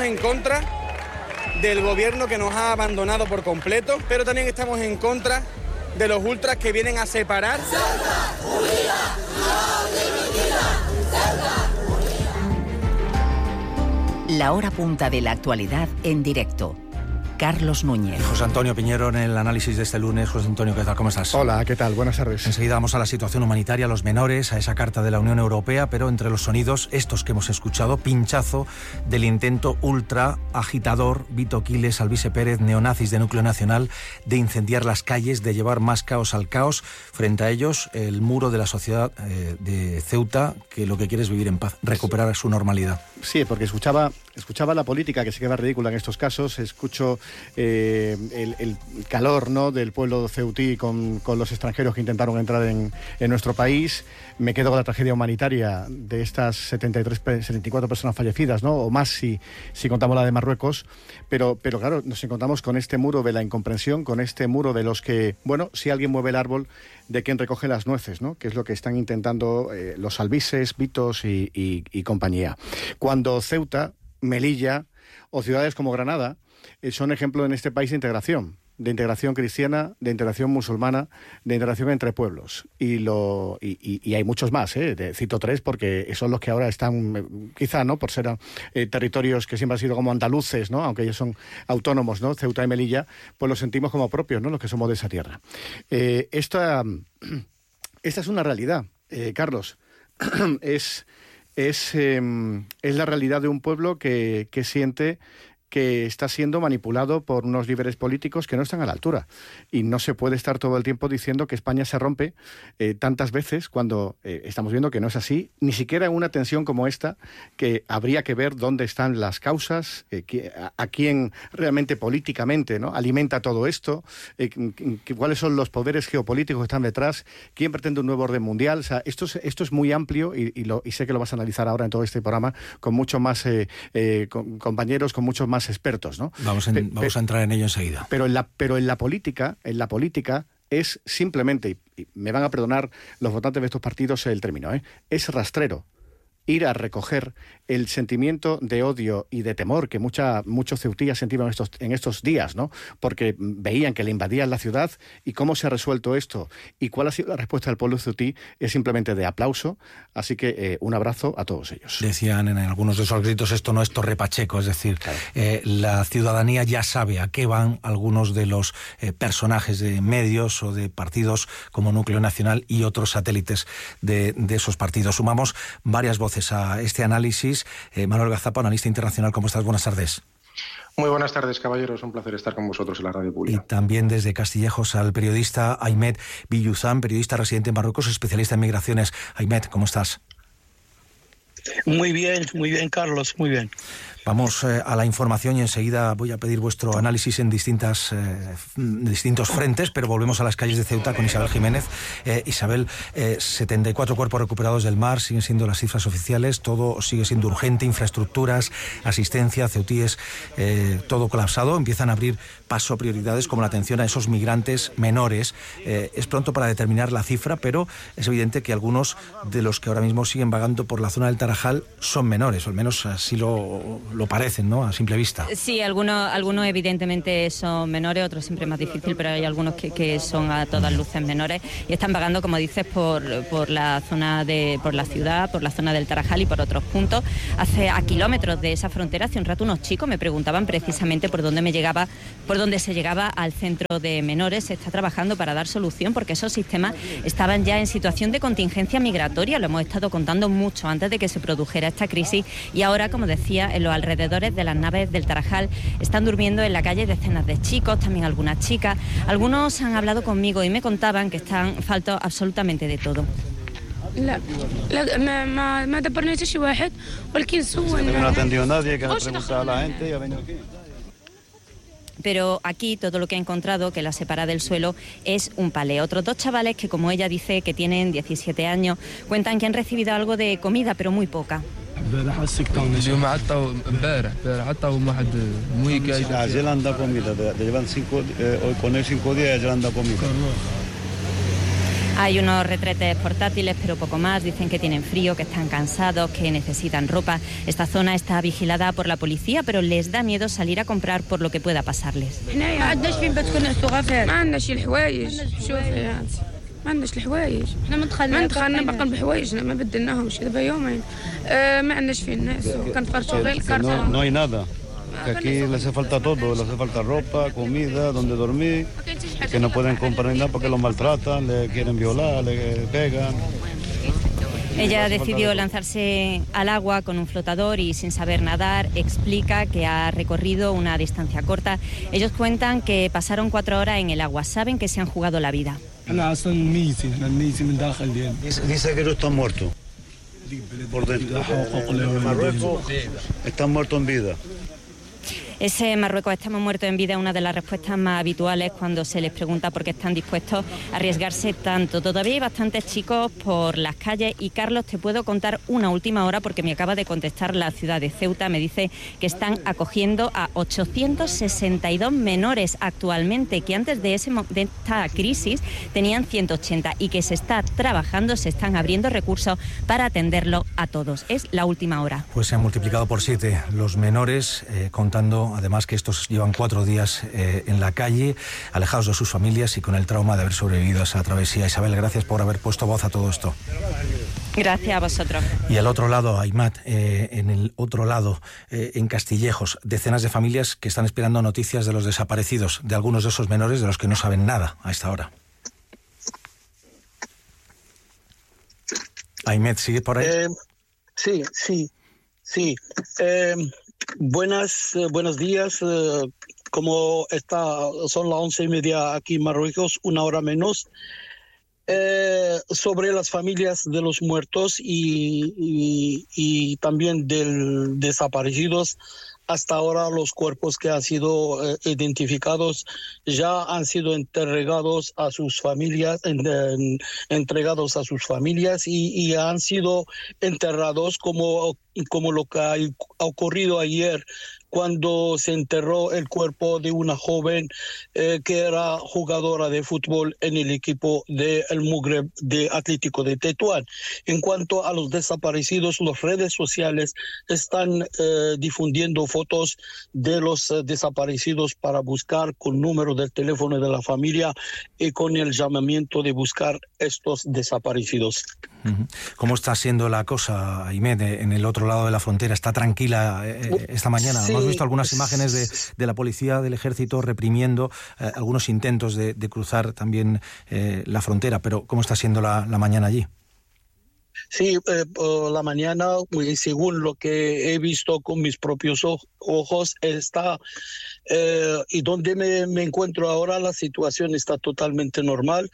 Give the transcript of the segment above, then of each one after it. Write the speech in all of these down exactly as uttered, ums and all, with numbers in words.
estamos en contra del gobierno que nos ha abandonado por completo, pero también estamos en contra de los ultras que vienen a separar. Ceuta, unida, no dividida. Ceuta. La hora punta de la actualidad en directo. Carlos Núñez. Y José Antonio Piñero en el análisis de este lunes. José Antonio, ¿qué tal? ¿Cómo estás? Hola, ¿qué tal? Buenas tardes. Enseguida vamos a la situación humanitaria, a los menores, a esa carta de la Unión Europea, pero entre los sonidos, estos que hemos escuchado, pinchazo del intento ultra agitador, Vito Quiles, Alvise Pérez, neonazis de Núcleo Nacional, de incendiar las calles, de llevar más caos al caos. Frente a ellos, el muro de la sociedad eh, de Ceuta, que lo que quiere es vivir en paz, recuperar su normalidad. Sí, porque escuchaba, escuchaba la política, que se queda ridícula en estos casos, escucho eh, el, el calor, ¿no?, del pueblo ceutí con, con los extranjeros que intentaron entrar en, en nuestro país. Me quedo con la tragedia humanitaria de estas setenta y tres, setenta y cuatro personas fallecidas, ¿no?, o más si, si contamos la de Marruecos. Pero, pero claro, nos encontramos con este muro de la incomprensión, con este muro de los que, bueno, si alguien mueve el árbol, de quien recoge las nueces, ¿no?, que es lo que están intentando eh, los albises, Vitos y, y, y compañía. Cuando Ceuta, Melilla o ciudades como Granada eh, son ejemplo en este país de integración, de integración cristiana, de integración musulmana, de integración entre pueblos. Y lo y, y, y hay muchos más, ¿eh? De, cito tres porque son los que ahora están, quizá, ¿no?, por ser eh, territorios que siempre han sido como andaluces, ¿no?, aunque ellos son autónomos, ¿no?, Ceuta y Melilla, pues los sentimos como propios, ¿no?, los que somos de esa tierra. Eh, esta, esta es una realidad, eh, Carlos. es es, eh, es la realidad de un pueblo que, que siente que está siendo manipulado por unos líderes políticos que no están a la altura. Y no se puede estar todo el tiempo diciendo que España se rompe eh, tantas veces cuando eh, estamos viendo que no es así, ni siquiera en una tensión como esta, que habría que ver dónde están las causas, eh, que, a, a quién realmente políticamente, ¿no?, alimenta todo esto, eh, que, cuáles son los poderes geopolíticos que están detrás, quién pretende un nuevo orden mundial. O sea, esto es, esto es muy amplio y, y, lo, y sé que lo vas a analizar ahora en todo este programa con muchos más eh, eh, con, compañeros, con muchos más expertos, ¿no? Vamos, en, pe, vamos a entrar en ello enseguida. Pero en la, pero en la política, en la política es simplemente, y me van a perdonar los votantes de estos partidos el término, ¿eh?, es rastrero ir a recoger el sentimiento de odio y de temor que mucha, muchos ceutíes sentían estos, en estos días, ¿no?, porque veían que le invadían la ciudad. Y cómo se ha resuelto esto y cuál ha sido la respuesta del pueblo ceutí es simplemente de aplauso. Así que eh, un abrazo a todos ellos. Decían en algunos de esos gritos, esto no es Torre Pacheco, es decir, claro. eh, la ciudadanía ya sabe a qué van algunos de los eh, personajes de medios o de partidos como Núcleo Nacional y otros satélites de, de esos partidos. Sumamos varias voces a este análisis. Eh, Manuel Gazapa, analista internacional, ¿cómo estás? Buenas tardes. Muy buenas tardes, caballeros. Un placer estar con vosotros en la radio pública. Y también desde Castillejos al periodista Aymed Billuzán, periodista residente en Marruecos, especialista en migraciones. Aymed, ¿cómo estás? Muy bien, muy bien, Carlos, muy bien. Vamos eh, a la información y enseguida voy a pedir vuestro análisis en distintas, eh, distintos frentes, pero volvemos a las calles de Ceuta con Isabel Jiménez. Eh, Isabel, eh, setenta y cuatro cuerpos recuperados del mar, siguen siendo las cifras oficiales, todo sigue siendo urgente, infraestructuras, asistencia, ceutíes, eh, todo colapsado. Empiezan a abrir paso prioridades como la atención a esos migrantes menores. Eh, es pronto para determinar la cifra, pero es evidente que algunos de los que ahora mismo siguen vagando por la zona del Tarajal son menores, o al menos así lo... lo parecen, ¿no?, a simple vista. Sí, algunos, algunos evidentemente son menores, otros siempre más difícil, pero hay algunos que, que son a todas luces menores y están vagando, como dices, por, por la zona de, por la ciudad, por la zona del Tarajal y por otros puntos. Hace a kilómetros de esa frontera, hace un rato unos chicos me preguntaban precisamente por dónde me llegaba, por dónde se llegaba al centro de menores. Se está trabajando para dar solución porque esos sistemas estaban ya en situación de contingencia migratoria, lo hemos estado contando mucho antes de que se produjera esta crisis, y ahora, como decía, en los alrededores de las naves del Tarajal están durmiendo en la calle decenas de chicos, también algunas chicas. Algunos han hablado conmigo y me contaban que están faltos absolutamente de todo. لا لا ما ما ما دبرناش شي واحد ولكن سولنا no atendió nadie, que preguntaba a la gente y ha venido aquí. Pero aquí todo lo que ha encontrado que la separa del suelo es un palé. Otros dos chavales que, como ella dice, que tienen diecisiete años, cuentan que han recibido algo de comida, pero muy poca. اليوم عطاو امبارح امبارح عطاو واحد muy que ayer han dado comida, llevan cinco, eh, hoy con él cinco días ya han dado comida. Hay unos retretes portátiles, pero poco más. Dicen que tienen frío, que están cansados, que necesitan ropa. Esta zona está vigilada por la policía, pero les da miedo salir a comprar por lo que pueda pasarles. ما عندناش الحوايج احنا ما دخلنا ما دخلنا باقي بحوايجنا ما بدلناهمش دابا يومين آه ما عندناش فيه الناس وكنفرشوا غير الكرتون no hay nada que aquí les hace falta todo, les hace falta ropa, comida, donde dormir, que no pueden comprar nada porque los maltratan, le quieren violar, le pegan. Ella decidió lanzarse al agua con un flotador y sin saber nadar. Explica que ha recorrido una distancia corta. Ellos cuentan que pasaron cuatro horas en el agua. Saben que se han jugado la vida. Dice que no están muertos. Por dentro. En Marruecos están muertos en vida. Ese Marruecos estamos muertos en vida es una de las respuestas más habituales cuando se les pregunta por qué están dispuestos a arriesgarse tanto. Todavía hay bastantes chicos por las calles y, Carlos, te puedo contar una última hora porque me acaba de contestar la ciudad de Ceuta. Me dice que están acogiendo a ochocientos sesenta y dos menores actualmente, que antes de, ese, de esta crisis tenían ciento ochenta y que se está trabajando, se están abriendo recursos para atenderlo a todos. Es la última hora. Pues se han multiplicado por siete los menores, eh, contando además que estos llevan cuatro días eh, en la calle, alejados de sus familias y con el trauma de haber sobrevivido a esa travesía. Isabel, gracias por haber puesto voz a todo esto. Gracias a vosotros. Y al otro lado, Aymat, eh, en el otro lado, eh, en Castillejos, decenas de familias que están esperando noticias de los desaparecidos, de algunos de esos menores de los que no saben nada a esta hora. Aymat, ¿sigue por ahí? Eh, sí, sí, sí. Eh, buenas, eh, buenos días. Eh, como está, son las once y media aquí en Marruecos, una hora menos. Eh, sobre las familias de los muertos y, y, y también del desaparecidos. Hasta ahora los cuerpos que han sido eh, identificados ya han sido entregados a sus familias, en, en, entregados a sus familias y, y han sido enterrados como, como lo que ha, ha ocurrido ayer cuando se enterró el cuerpo de una joven eh, que era jugadora de fútbol en el equipo del Maghreb de Atlético de Tetuán. En cuanto a los desaparecidos, las redes sociales están eh, difundiendo fotos de los eh, desaparecidos para buscar con número del teléfono de la familia y con el llamamiento de buscar estos desaparecidos. ¿Cómo está siendo la cosa, Aymat, en el otro lado de la frontera? ¿Está tranquila eh, esta mañana? Sí. Hemos visto algunas imágenes de, de la policía, del ejército, reprimiendo eh, algunos intentos de, de cruzar también eh, la frontera, pero ¿cómo está siendo la, la mañana allí? Sí, eh, la mañana, según lo que he visto con mis propios ojos, está, eh, y donde me, me encuentro ahora, la situación está totalmente normal.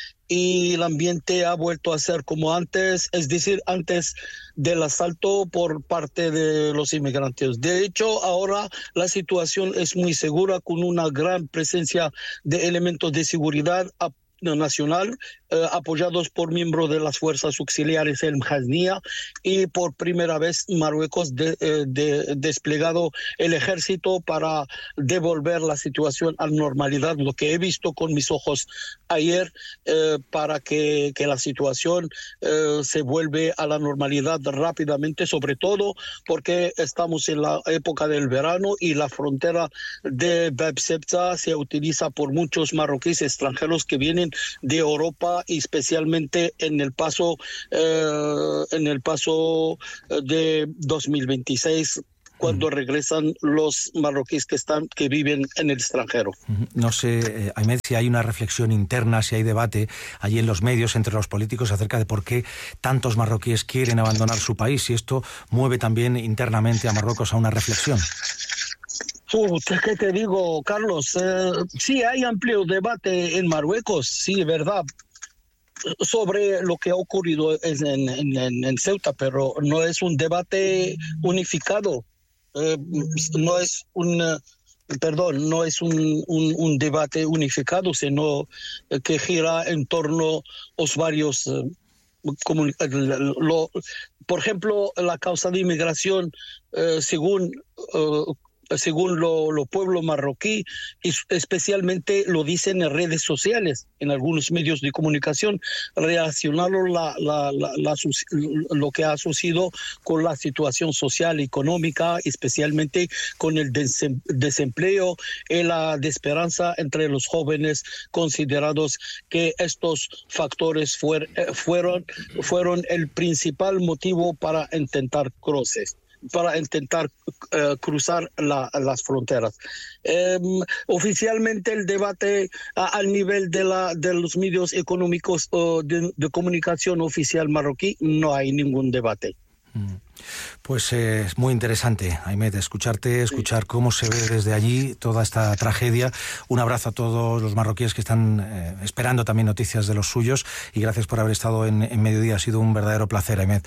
Y el ambiente ha vuelto a ser como antes, es decir, antes del asalto por parte de los inmigrantes. De hecho, ahora la situación es muy segura, con una gran presencia de elementos de seguridad nacional, eh, apoyados por miembros de las fuerzas auxiliares el Mjasnia, y por primera vez Marruecos de, eh, de, desplegado el ejército para devolver la situación a la normalidad, lo que he visto con mis ojos ayer, eh, para que, que la situación eh, se vuelve a la normalidad rápidamente, sobre todo porque estamos en la época del verano y la frontera de Bab Sebza se utiliza por muchos marroquíes extranjeros que vienen de Europa, y especialmente en el paso eh, en el paso de dos mil veintiséis, cuando regresan los marroquíes que están que viven en el extranjero. No sé, eh, Aymat, si hay una reflexión interna, si hay debate allí en los medios entre los políticos acerca de por qué tantos marroquíes quieren abandonar su país, si esto mueve también internamente a Marruecos a una reflexión. Uh, ¿Qué te digo, Carlos? Eh, sí, hay amplio debate en Marruecos, sí, verdad, sobre lo que ha ocurrido en, en, en Ceuta, pero no es un debate unificado, eh, no es un... Perdón, no es un, un, un debate unificado, sino que gira en torno a los varios... Eh, Lo, por ejemplo, la causa de inmigración, eh, según eh, según los lo pueblos marroquí, y especialmente lo dicen en redes sociales, en algunos medios de comunicación, relacionando la, la, la, la, lo que ha sucedido con la situación social y económica, especialmente con el desempleo y la desesperanza entre los jóvenes, considerados que estos factores fuer, fueron, fueron el principal motivo para intentar cruces. para intentar uh, cruzar la, las fronteras. Eh, oficialmente el debate a, al nivel de, la, de los medios económicos uh, de, de comunicación oficial marroquí no hay ningún debate. Pues eh, es muy interesante, Ahmed, escucharte, escuchar cómo se ve desde allí toda esta tragedia. Un abrazo a todos los marroquíes que están eh, esperando también noticias de los suyos, y gracias por haber estado en, en Mediodía. Ha sido un verdadero placer, Ahmed.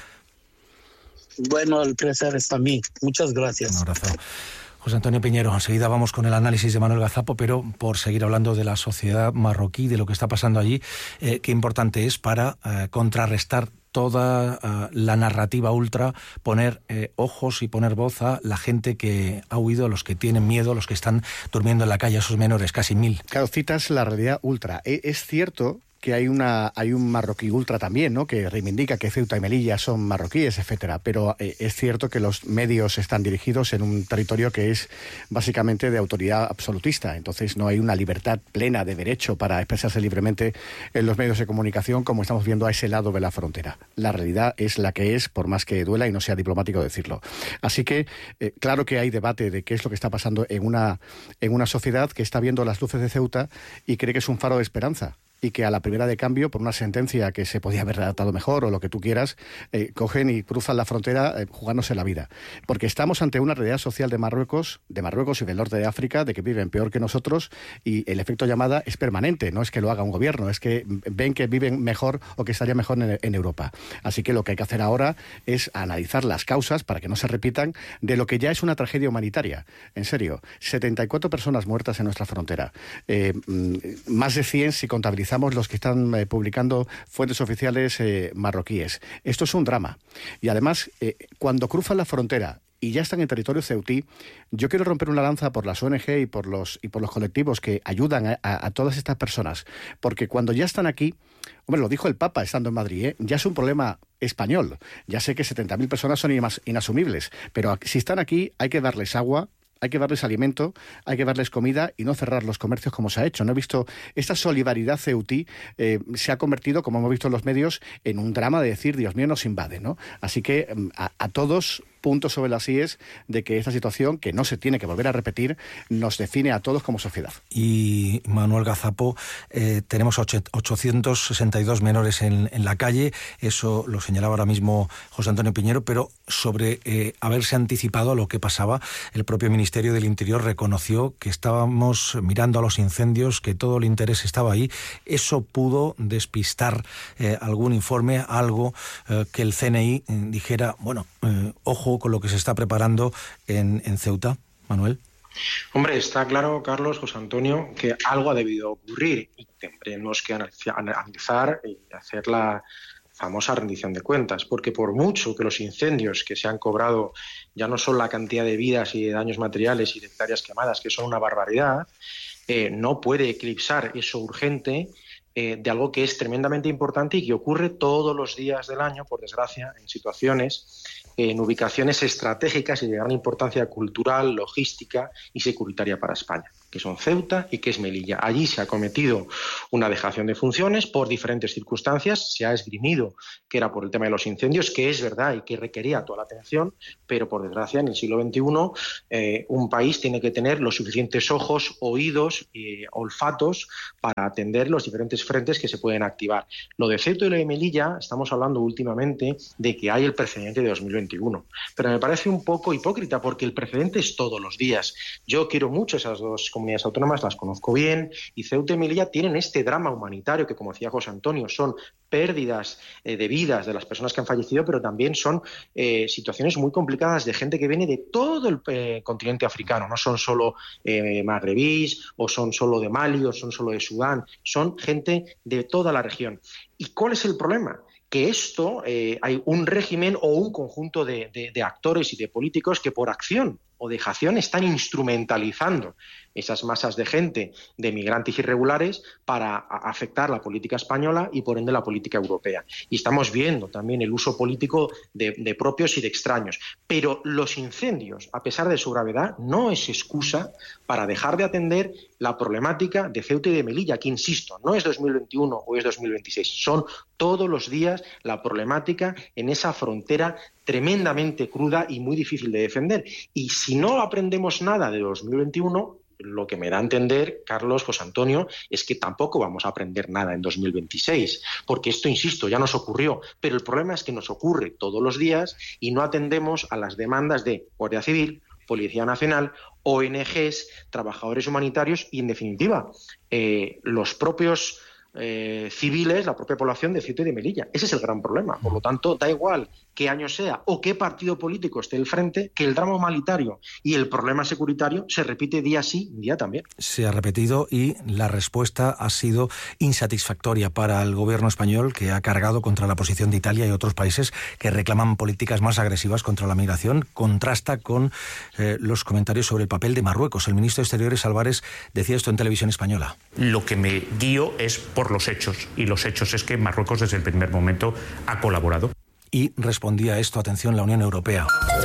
Bueno, el placer es para mí. Muchas gracias. Un abrazo. José Antonio Piñero, enseguida vamos con el análisis de Manuel Gazapo, pero por seguir hablando de la sociedad marroquí, de lo que está pasando allí, eh, qué importante es para eh, contrarrestar toda uh, la narrativa ultra, poner eh, ojos y poner voz a la gente que ha huido, a los que tienen miedo, a los que están durmiendo en la calle, a esos menores, casi mil. Claro, citas la realidad ultra. E- es cierto que hay una hay un marroquí ultra también, ¿no?, que reivindica que Ceuta y Melilla son marroquíes, etcétera, pero eh, es cierto que los medios están dirigidos en un territorio que es básicamente de autoridad absolutista, entonces no hay una libertad plena de derecho para expresarse libremente en los medios de comunicación, como estamos viendo a ese lado de la frontera. La realidad es la que es, por más que duela y no sea diplomático decirlo. Así que eh, claro que hay debate de qué es lo que está pasando en una en una sociedad que está viendo las luces de Ceuta y cree que es un faro de esperanza, y que a la primera de cambio, por una sentencia que se podía haber redactado mejor o lo que tú quieras, eh, cogen y cruzan la frontera eh, jugándose la vida. Porque estamos ante una realidad social de Marruecos, de Marruecos y del norte de África, de que viven peor que nosotros, y el efecto llamada es permanente, no es que lo haga un gobierno, es que ven que viven mejor o que estaría mejor en, en Europa. Así que lo que hay que hacer ahora es analizar las causas para que no se repitan de lo que ya es una tragedia humanitaria. En serio, setenta y cuatro personas muertas en nuestra frontera, eh, más de cien si contabilizamos los que están eh, publicando fuentes oficiales eh, marroquíes. Esto es un drama. Y además, eh, cuando cruzan la frontera y ya están en territorio ceutí, yo quiero romper una lanza por las O N G y por los, y por los colectivos que ayudan a, a, a todas estas personas. Porque cuando ya están aquí, hombre, lo dijo el Papa estando en Madrid, ¿eh? Ya es un problema español. Ya sé que setenta mil personas son inas, inasumibles, pero si están aquí hay que darles agua, hay que darles alimento, hay que darles comida y no cerrar los comercios como se ha hecho. No he visto esta solidaridad ceutí, eh, se ha convertido, como hemos visto en los medios, en un drama de decir, Dios mío, nos invade, ¿no? Así que a, a todos, puntos sobre las íes de que esta situación, que no se tiene que volver a repetir, nos define a todos como sociedad. Y Manuel Gazapo, eh, tenemos ochocientos sesenta y dos menores en, en la calle, eso lo señalaba ahora mismo José Antonio Piñero, pero sobre eh, haberse anticipado a lo que pasaba, el propio Ministerio del Interior reconoció que estábamos mirando a los incendios, que todo el interés estaba ahí. Eso pudo despistar eh, algún informe, algo eh, que el C N I eh, dijera, bueno, eh, ojo con lo que se está preparando en, en Ceuta, Manuel. Hombre, está claro, Carlos, José Antonio, que algo ha debido ocurrir y tendremos que analizar y hacer la famosa rendición de cuentas, porque por mucho que los incendios que se han cobrado ya no son la cantidad de vidas y de daños materiales y de hectáreas quemadas, que son una barbaridad, eh, no puede eclipsar eso urgente eh, de algo que es tremendamente importante y que ocurre todos los días del año, por desgracia, en situaciones, en ubicaciones estratégicas y de gran importancia cultural, logística y securitaria para España, que son Ceuta y que es Melilla. Allí se ha cometido una dejación de funciones por diferentes circunstancias, se ha esgrimido que era por el tema de los incendios, que es verdad y que requería toda la atención, pero por desgracia en el siglo veintiuno eh, un país tiene que tener los suficientes ojos, oídos y olfatos para atender los diferentes frentes que se pueden activar. Lo de Ceuta y lo de Melilla, estamos hablando últimamente de que hay el precedente de dos mil veintiuno, pero me parece un poco hipócrita porque el precedente es todos los días. Yo quiero mucho esas dos comunidades autónomas, las conozco bien, y Ceuta y Melilla tienen este drama humanitario que, como decía José Antonio, son pérdidas eh, de vidas de las personas que han fallecido, pero también son eh, situaciones muy complicadas de gente que viene de todo el eh, continente africano, no son solo eh, magrebís, o son solo de Mali, o son solo de Sudán, son gente de toda la región. ¿Y cuál es el problema? Que esto, eh, hay un régimen o un conjunto de, de, de actores y de políticos que por acción o dejación están instrumentalizando esas masas de gente, de migrantes irregulares, para afectar la política española y por ende la política europea. Y estamos viendo también el uso político de, de propios y de extraños. Pero los incendios, a pesar de su gravedad, no es excusa para dejar de atender la problemática de Ceuta y de Melilla, que, insisto, no es dos mil veintiuno o es dos mil veintiséis, son todos los días la problemática en esa frontera tremendamente cruda y muy difícil de defender. Y si no aprendemos nada de dos mil veintiuno, lo que me da a entender, Carlos, José Antonio, es que tampoco vamos a aprender nada en dos mil veintiséis, porque esto, insisto, ya nos ocurrió, pero el problema es que nos ocurre todos los días y no atendemos a las demandas de Guardia Civil, Policía Nacional, O N Ges, trabajadores humanitarios y, en definitiva, eh, los propios eh, civiles, la propia población de Ceuta y de Melilla. Ese es el gran problema. Por lo tanto, da igual qué año sea o qué partido político esté al frente, que el drama humanitario y el problema securitario se repite día sí, día también. Se ha repetido y la respuesta ha sido insatisfactoria para el gobierno español, que ha cargado contra la posición de Italia y otros países que reclaman políticas más agresivas contra la migración. Contrasta con eh, los comentarios sobre el papel de Marruecos. El ministro de Exteriores, Álvarez, decía esto en Televisión Española. Lo que me guío es por los hechos, y los hechos es que Marruecos desde el primer momento ha colaborado. Y respondía a esto, atención, la Unión Europea,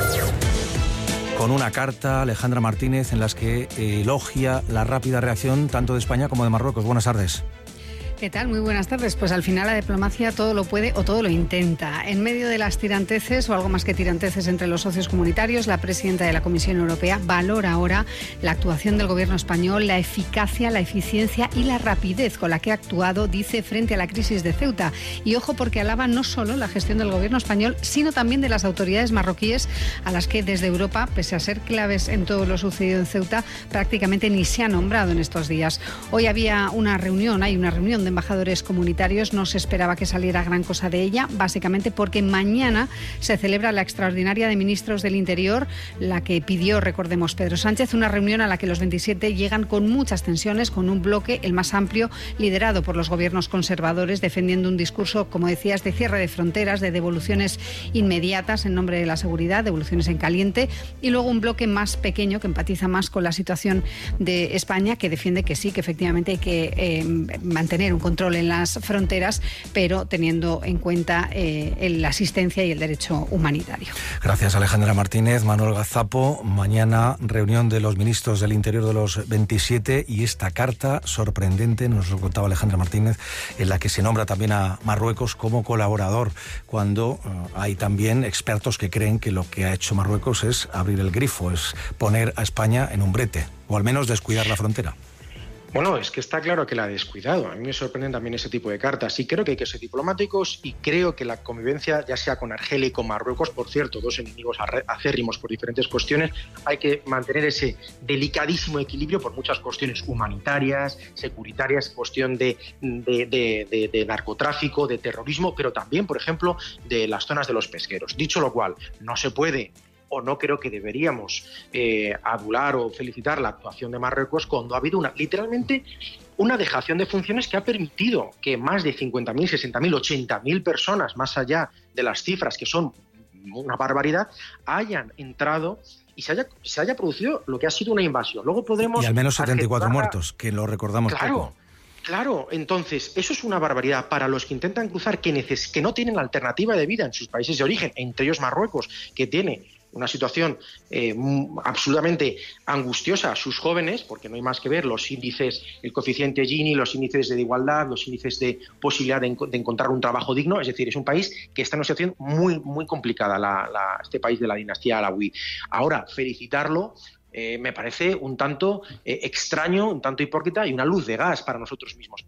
con una carta, Alejandra Martínez, en la que elogia la rápida reacción tanto de España como de Marruecos. Buenas tardes. ¿Qué tal? Muy buenas tardes. Pues al final la diplomacia todo lo puede o todo lo intenta. En medio de las tiranteces, o algo más que tiranteces entre los socios comunitarios, la presidenta de la Comisión Europea valora ahora la actuación del gobierno español, la eficacia, la eficiencia y la rapidez con la que ha actuado, dice, frente a la crisis de Ceuta. Y ojo, porque alaba no solo la gestión del gobierno español, sino también de las autoridades marroquíes, a las que desde Europa, pese a ser claves en todo lo sucedido en Ceuta, prácticamente ni se ha nombrado en estos días. Hoy había una reunión, hay una reunión de embajadores comunitarios. No se esperaba que saliera gran cosa de ella, básicamente porque mañana se celebra la extraordinaria de ministros del Interior, la que pidió, recordemos, Pedro Sánchez, una reunión a la que los veintisiete llegan con muchas tensiones, con un bloque, el más amplio, liderado por los gobiernos conservadores, defendiendo un discurso, como decías, de cierre de fronteras, de devoluciones inmediatas en nombre de la seguridad, devoluciones en caliente, y luego un bloque más pequeño que empatiza más con la situación de España, que defiende que sí, que efectivamente hay que eh, mantener un control en las fronteras, pero teniendo en cuenta eh, la asistencia y el derecho humanitario. Gracias, Alejandra Martínez. Manuel Gazapo, mañana reunión de los ministros del Interior de los veintisiete y esta carta sorprendente, nos lo contaba Alejandra Martínez, en la que se nombra también a Marruecos como colaborador, cuando uh, hay también expertos que creen que lo que ha hecho Marruecos es abrir el grifo, es poner a España en un brete, o al menos descuidar la frontera. Bueno, es que está claro que la ha descuidado. A mí me sorprenden también ese tipo de cartas. Y creo que hay que ser diplomáticos y creo que la convivencia, ya sea con Argelia y con Marruecos, por cierto, dos enemigos acérrimos por diferentes cuestiones, hay que mantener ese delicadísimo equilibrio por muchas cuestiones humanitarias, securitarias, cuestión de, de, de, de, de narcotráfico, de terrorismo, pero también, por ejemplo, de las zonas de los pesqueros. Dicho lo cual, no se puede o no creo que deberíamos eh, adular o felicitar la actuación de Marruecos cuando ha habido una, literalmente una dejación de funciones que ha permitido que más de cincuenta mil, sesenta mil, ochenta mil personas, más allá de las cifras que son una barbaridad, hayan entrado y se haya, se haya producido lo que ha sido una invasión. Luego podremos... Y al menos setenta y cuatro muertos, que lo recordamos claro, poco. Claro, entonces, eso es una barbaridad para los que intentan cruzar, que, neces- que no tienen la alternativa de vida en sus países de origen, entre ellos Marruecos, que tiene una situación eh, absolutamente angustiosa a sus jóvenes, porque no hay más que ver los índices, el coeficiente Gini, los índices de igualdad, los índices de posibilidad de, en- de encontrar un trabajo digno. Es decir, es un país que está en una situación muy, muy complicada, la, la, este país de la dinastía alawí. Ahora, felicitarlo eh, me parece un tanto eh, extraño, un tanto hipócrita y una luz de gas para nosotros mismos.